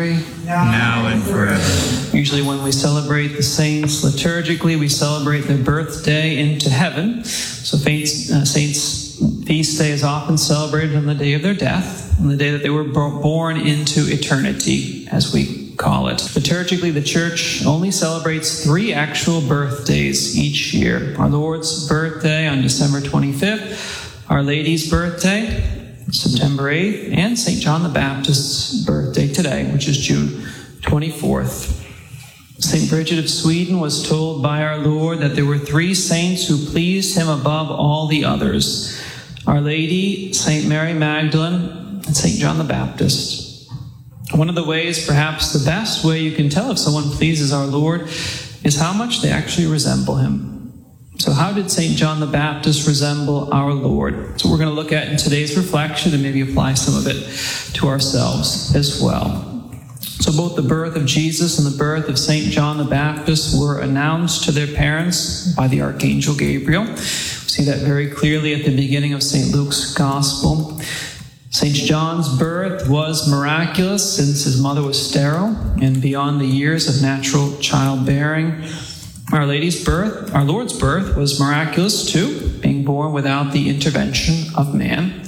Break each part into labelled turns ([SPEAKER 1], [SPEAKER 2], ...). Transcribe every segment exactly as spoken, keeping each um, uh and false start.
[SPEAKER 1] Mary,
[SPEAKER 2] now and forever.
[SPEAKER 1] Usually when we celebrate the saints liturgically, we celebrate their birthday into heaven. So saints, uh, saints' feast day is often celebrated on the day of their death, on the day that they were born into eternity, as we call it. Liturgically, the Church only celebrates three actual birthdays each year. Our Lord's birthday on December twenty-fifth, Our Lady's birthday, September eighth, and Saint John the Baptist's birthday today, which is June twenty-fourth. Saint Bridget of Sweden was told by our Lord that there were three saints who pleased him above all the others: Our Lady, Saint Mary Magdalene, and Saint John the Baptist. One of the ways, perhaps the best way you can tell if someone pleases our Lord, is how much they actually resemble him. So how did Saint John the Baptist resemble our Lord? So we're going to look at in today's reflection and maybe apply some of it to ourselves as well. So both the birth of Jesus and the birth of Saint John the Baptist were announced to their parents by the Archangel Gabriel. We see that very clearly at the beginning of Saint Luke's Gospel. Saint John's birth was miraculous since his mother was sterile and beyond the years of natural childbearing. Our Lady's birth, our Lord's birth, was miraculous too, being born without the intervention of man.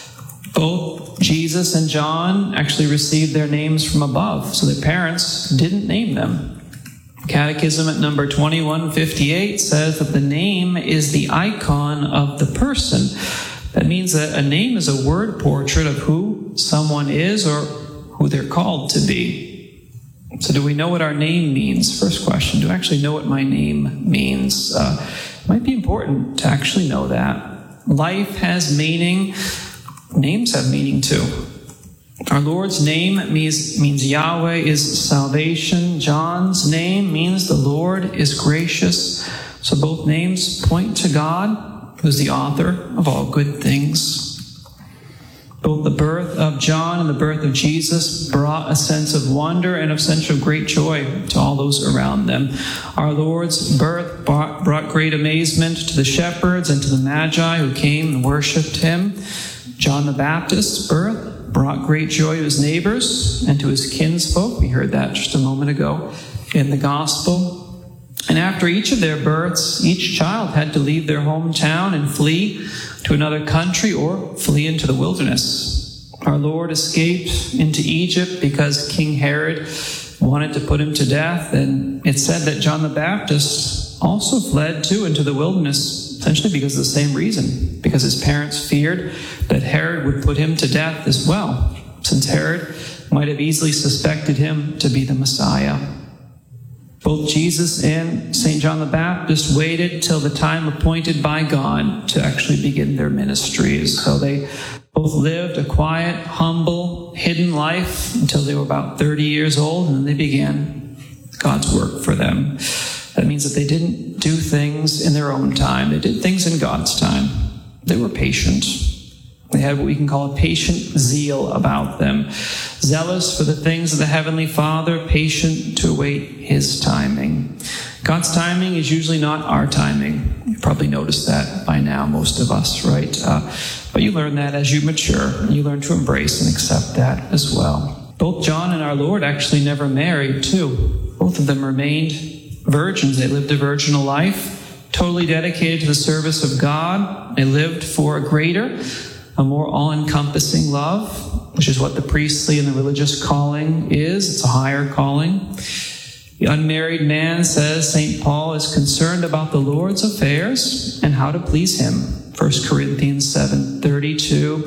[SPEAKER 1] Both Jesus and John actually received their names from above, so their parents didn't name them. Catechism at number twenty-one fifty-eight says that the name is the icon of the person. That means that a name is a word portrait of who someone is or who they're called to be. So do we know what our name means? First question, do I actually know what my name means? Uh, it might be important to actually know that. Life has meaning. Names have meaning too. Our Lord's name means, means Yahweh is salvation. John's name means the Lord is gracious. So both names point to God, who's the author of all good things. Both the birth of John and the birth of Jesus brought a sense of wonder and a sense of great joy to all those around them. Our Lord's birth brought great amazement to the shepherds and to the Magi who came and worshipped him. John the Baptist's birth brought great joy to his neighbors and to his kinsfolk. We heard that just a moment ago in the Gospel. And after each of their births, each child had to leave their hometown and flee to another country or flee into the wilderness. Our Lord escaped into Egypt because King Herod wanted to put him to death, and it said that John the Baptist also fled too into the wilderness, essentially because of the same reason, because his parents feared that Herod would put him to death as well, since Herod might have easily suspected him to be the Messiah. Both Jesus and Saint John the Baptist waited till the time appointed by God to actually begin their ministries. So they both lived a quiet, humble, hidden life until they were about thirty years old, and then they began God's work for them. That means that they didn't do things in their own time. They did things in God's time. They were patient. They had what we can call a patient zeal about them. Zealous for the things of the Heavenly Father, patient to await his timing. God's timing is usually not our timing. You probably noticed that by now, most of us, right? Uh, but you learn that as you mature. You learn to embrace and accept that as well. Both John and our Lord actually never married, too. Both of them remained virgins. They lived a virginal life, totally dedicated to the service of God. They lived for a greater, a more all-encompassing love, which is what the priestly and the religious calling is. It's a higher calling. The unmarried man, says Saint Paul, is concerned about the Lord's affairs and how to please him. First Corinthians seven thirty-two.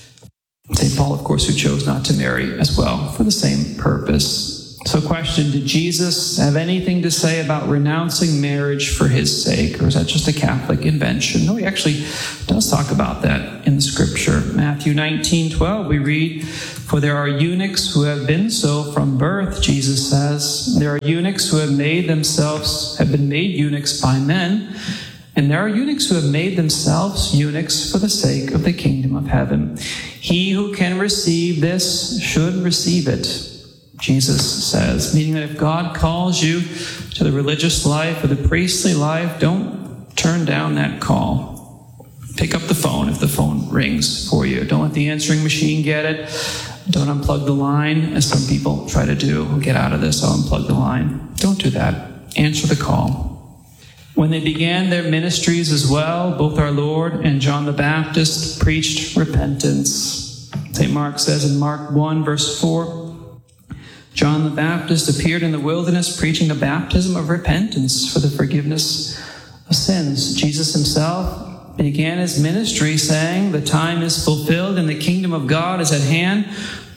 [SPEAKER 1] Saint Paul, of course, who chose not to marry as well for the same purpose. So question, did Jesus have anything to say about renouncing marriage for his sake? Or is that just a Catholic invention? No, he actually does talk about that in the scripture. Matthew nineteen twelve, we read, "For there are eunuchs who have been so from birth," Jesus says. "There are eunuchs who have made themselves, have been made eunuchs by men. And there are eunuchs who have made themselves eunuchs for the sake of the kingdom of heaven. He who can receive this should receive it," Jesus says, meaning that if God calls you to the religious life or the priestly life, don't turn down that call. Pick up the phone if the phone rings for you. Don't let the answering machine get it. Don't unplug the line, as some people try to do. Get out of this, I'll unplug the line. Don't do that. Answer the call. When they began their ministries as well, both our Lord and John the Baptist preached repentance. Saint Mark says in Mark one, verse four, John the Baptist appeared in the wilderness preaching a baptism of repentance for the forgiveness of sins. Jesus himself began his ministry saying, the time is fulfilled and the kingdom of God is at hand.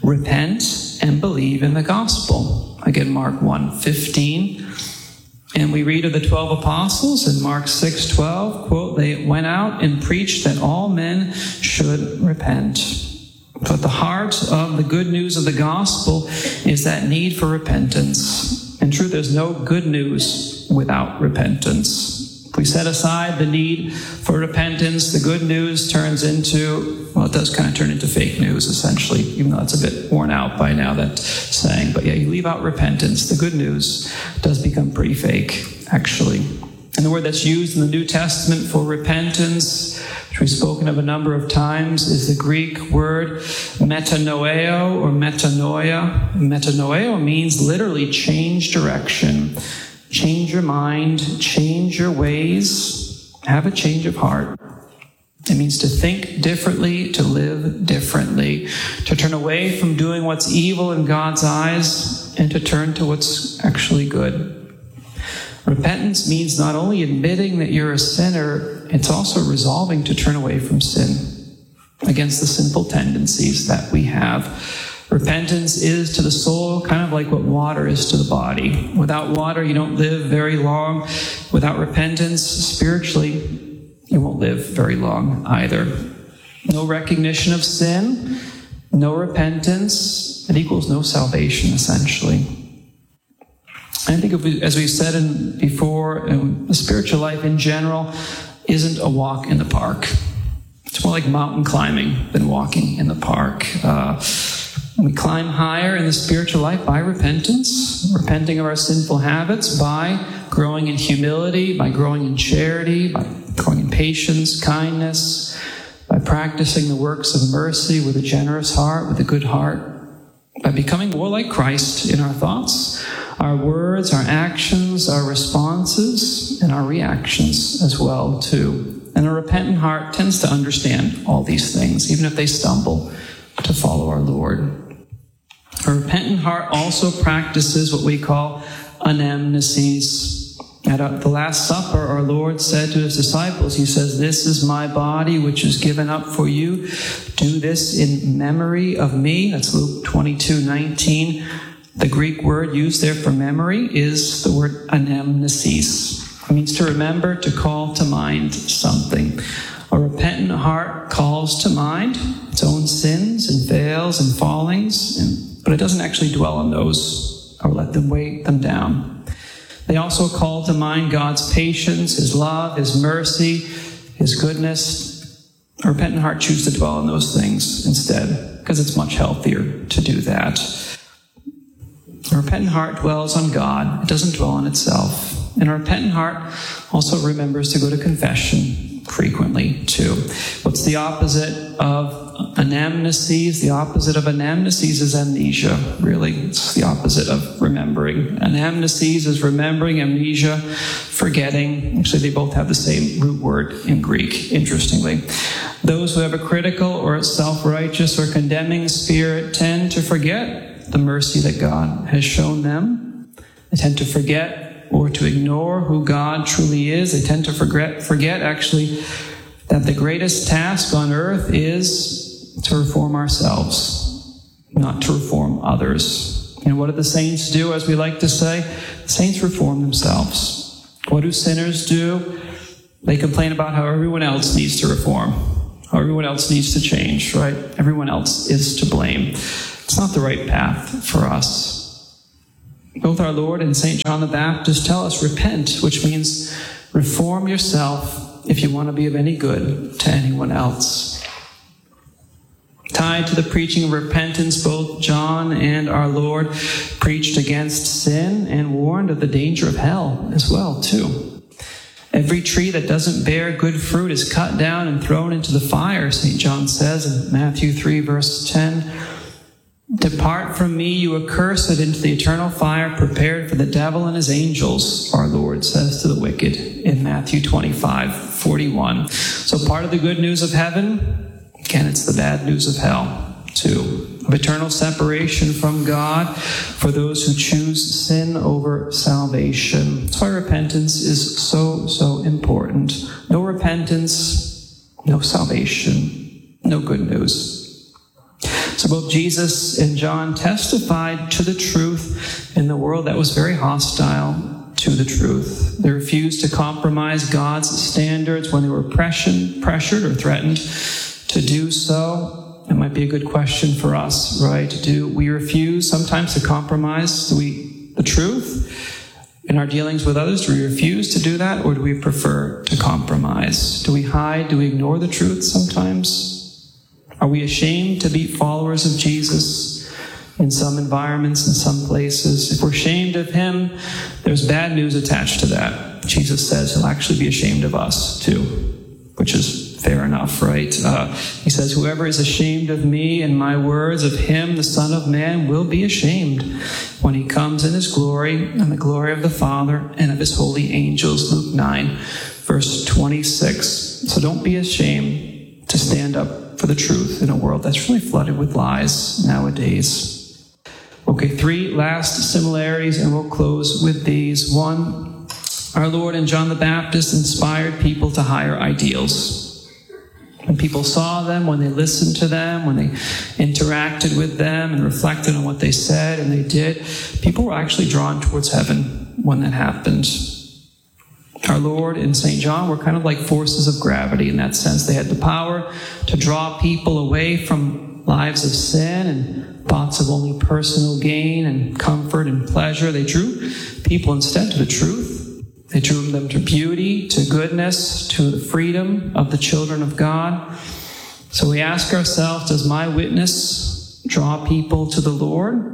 [SPEAKER 1] Repent and believe in the gospel. Again, Mark one fifteen. And we read of the twelve apostles in Mark six twelve, quote, they went out and preached that all men should repent. But the heart of the good news of the gospel is that need for repentance. In truth, there's no good news without repentance. If we set aside the need for repentance, the good news turns into, well, it does kind of turn into fake news, essentially, even though it's a bit worn out by now, that saying. But yeah, you leave out repentance, the good news does become pretty fake, actually. And the word that's used in the New Testament for repentance, which we've spoken of a number of times, is the Greek word metanoeo or metanoia. Metanoeo means literally change direction. Change your mind, change your ways, have a change of heart. It means to think differently, to live differently, to turn away from doing what's evil in God's eyes and to turn to what's actually good. Repentance means not only admitting that you're a sinner, it's also resolving to turn away from sin against the sinful tendencies that we have. Repentance is to the soul kind of like what water is to the body. Without water, you don't live very long. Without repentance, spiritually, you won't live very long either. No recognition of sin, no repentance, it equals no salvation, essentially. I think if we, as we've said in, before, um, the spiritual life in general isn't a walk in the park. It's more like mountain climbing than walking in the park. Uh, We climb higher in the spiritual life by repentance, repenting of our sinful habits, by growing in humility, by growing in charity, by growing in patience, kindness, by practicing the works of mercy with a generous heart, with a good heart, by becoming more like Christ in our thoughts, our words, our actions, our responses, and our reactions as well, too. And a repentant heart tends to understand all these things, even if they stumble to follow our Lord. A repentant heart also practices what we call anamnesis. At the Last Supper, our Lord said to his disciples, he says, this is my body which is given up for you. Do this in memory of me. That's Luke twenty-two nineteen. The Greek word used there for memory is the word anamnesis. It means to remember, to call to mind something. A repentant heart calls to mind its own sins and fails and fallings, and but it doesn't actually dwell on those or let them weigh them down. They also call to mind God's patience, his love, his mercy, his goodness. A repentant heart chooses to dwell on those things instead, because it's much healthier to do that. A repentant heart dwells on God. It doesn't dwell on itself. And a repentant heart also remembers to go to confession frequently, too. What's the opposite of anamnesis? The opposite of anamnesis is amnesia, really. It's the opposite of remembering. Anamnesis is remembering, amnesia, forgetting. Actually, they both have the same root word in Greek, interestingly. Those who have a critical or a self-righteous or condemning spirit tend to forget the mercy that God has shown them. They tend to forget or to ignore who God truly is. They tend to forget, forget actually, that the greatest task on earth is to reform ourselves, not to reform others. And what do the saints do, as we like to say? The saints reform themselves. What do sinners do? They complain about how everyone else needs to reform, how everyone else needs to change, right? Everyone else is to blame. It's not the right path for us. Both our Lord and Saint John the Baptist tell us, repent, which means reform yourself if you want to be of any good to anyone else. Tied to the preaching of repentance, both John and our Lord preached against sin and warned of the danger of hell as well, too. Every tree that doesn't bear good fruit is cut down and thrown into the fire, Saint John says in Matthew three, verse ten. Depart from me, you accursed, into the eternal fire prepared for the devil and his angels, our Lord says to the wicked in Matthew twenty-five forty-one. So part of the good news of heaven, again, it's the bad news of hell, too. Of eternal separation from God for those who choose sin over salvation. That's why repentance is so, so important. No repentance, no salvation, no good news. So both Jesus and John testified to the truth in the world that was very hostile to the truth. They refused to compromise God's standards when they were pressured or threatened to do so. It might be a good question for us, right? Do we refuse sometimes to compromise do we, the truth in our dealings with others? Do we refuse to do that, or do we prefer to compromise? Do we hide? Do we ignore the truth sometimes? Are we ashamed to be followers of Jesus in some environments, in some places? If we're ashamed of him, there's bad news attached to that. Jesus says he'll actually be ashamed of us too, which is fair enough, right? Uh, he says, whoever is ashamed of me and my words, of him, the Son of Man, will be ashamed when he comes in his glory and the glory of the Father and of his holy angels. Luke nine, verse twenty-six. So don't be ashamed to stand up for the truth in a world that's really flooded with lies nowadays. Okay, three last similarities, and we'll close with these. One, our Lord and John the Baptist inspired people to higher ideals. When people saw them, when they listened to them, when they interacted with them and reflected on what they said and they did, people were actually drawn towards heaven when that happened. Our Lord and Saint John were kind of like forces of gravity in that sense. They had the power to draw people away from lives of sin and thoughts of only personal gain and comfort and pleasure. They drew people instead to the truth. They drew them to beauty, to goodness, to the freedom of the children of God. So we ask ourselves, does my witness draw people to the Lord?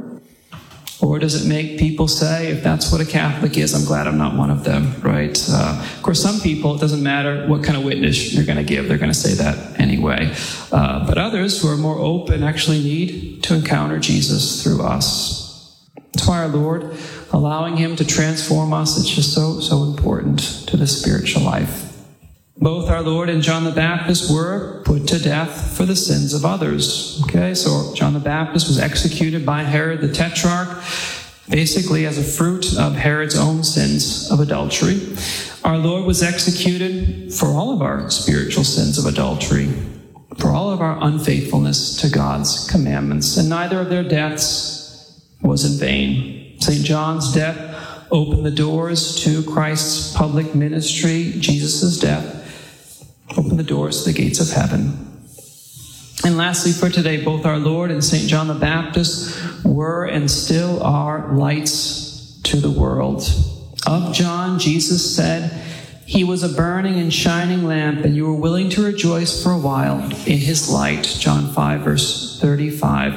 [SPEAKER 1] Or does it make people say, if that's what a Catholic is, I'm glad I'm not one of them, right? Uh, of course, some people, it doesn't matter what kind of witness you're going to give. They're going to say that anyway. Uh, but others who are more open actually need to encounter Jesus through us. That's why our Lord, allowing him to transform us, it's just so, so important to the spiritual life. Both our Lord and John the Baptist were put to death for the sins of others. Okay, so John the Baptist was executed by Herod the Tetrarch, basically as a fruit of Herod's own sins of adultery. Our Lord was executed for all of our spiritual sins of adultery, for all of our unfaithfulness to God's commandments, and neither of their deaths was in vain. Saint John's death opened the doors to Christ's public ministry. Jesus' death opened the doors to the gates of heaven. And lastly, for today, both our Lord and Saint John the Baptist were and still are lights to the world. Of John, Jesus said, he was a burning and shining lamp, and you were willing to rejoice for a while in his light. John five, verse thirty-five.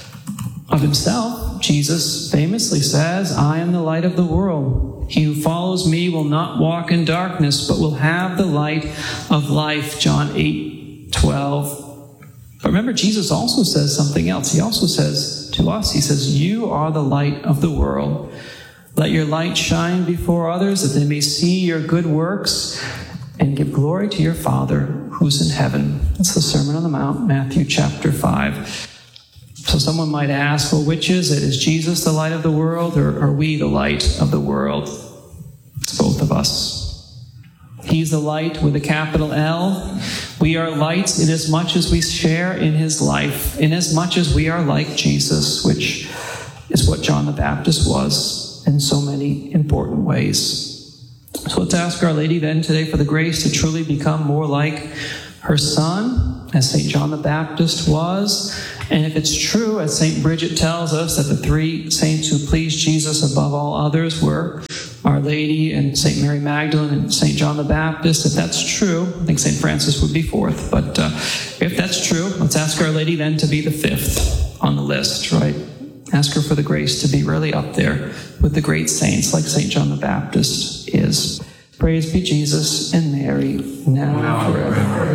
[SPEAKER 1] Of himself, Jesus famously says, I am the light of the world. He who follows me will not walk in darkness, but will have the light of life. John eight, twelve. But remember, Jesus also says something else. He also says to us, he says, you are the light of the world. Let your light shine before others, that they may see your good works and give glory to your Father who's in heaven. That's the Sermon on the Mount, Matthew chapter five. So someone might ask, well, which is it? Is Jesus the light of the world, or are we the light of the world? It's both of us. He's the light with a capital L. We are lights inasmuch as we share in his life, inasmuch as we are like Jesus, which is what John the Baptist was in so many important ways. So let's ask Our Lady then today for the grace to truly become more like her Son, as Saint John the Baptist was. And if it's true, as Saint Bridget tells us, that the three saints who pleased Jesus above all others were Our Lady and Saint Mary Magdalene and Saint John the Baptist, if that's true, I think Saint Francis would be fourth, but uh, if that's true, let's ask Our Lady then to be the fifth on the list, right? Ask her for the grace to be really up there with the great saints like Saint John the Baptist is. Praise be Jesus and Mary, now and forever.